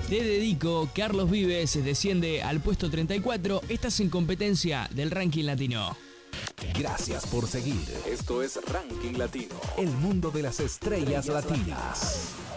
Te dedico, Carlos Vives desciende al puesto 34. Estás en competencia del ranking latino. Gracias por seguir. Esto es Ranking Latino, el mundo de las estrellas latinas.